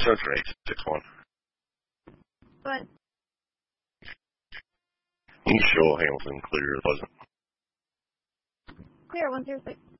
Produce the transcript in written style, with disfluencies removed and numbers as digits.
Search for 861. But You can show Hamilton clear, it wasn't. clear 106.